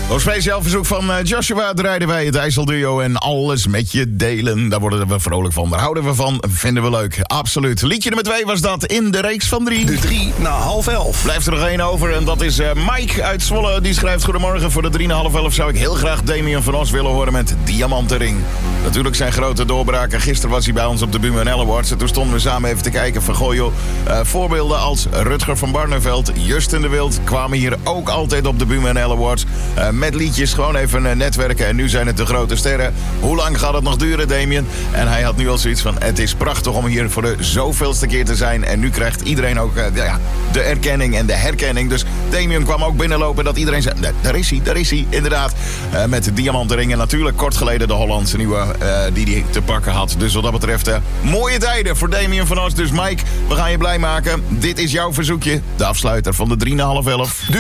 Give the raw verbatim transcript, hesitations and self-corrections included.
Op speciaal verzoek van Joshua draaiden wij het IJsselduo en alles met je delen. Daar worden we vrolijk van, daar houden we van, vinden we leuk. Absoluut. Liedje nummer twee was dat in de reeks van drie. De drie na half elf. Blijft er nog één over en dat is uh, Mike uit Zwolle. Die schrijft: goedemorgen, voor de drie na half elf zou ik heel graag Damien van Os willen horen met Diamantenring. Natuurlijk zijn grote doorbraken. Gisteren was hij bij ons op de Buma Awards en toen stonden we samen even te kijken van goh joh. Uh, voorbeelden als Rutger van Barneveld, Justin de Wild kwamen hier ook altijd op de Buma Awards. Uh, met liedjes, gewoon even uh, netwerken en nu zijn het de grote sterren. Hoe lang gaat het nog duren, Damien? En hij had nu al zoiets van: het is prachtig om hier voor de zoveelste keer te zijn. En nu krijgt iedereen ook uh, ja, de erkenning en de herkenning. Dus Damien kwam ook binnenlopen dat iedereen zei: daar is hij, daar is hij, inderdaad. Uh, met de Diamantenring en natuurlijk kort geleden de Hollandse nieuwe uh, die hij te pakken had. Dus wat dat betreft, uh, mooie tijden voor Damien van Os. Dus Mike, we gaan je blij maken. Dit is jouw verzoekje, de afsluiter van de drie na half elf.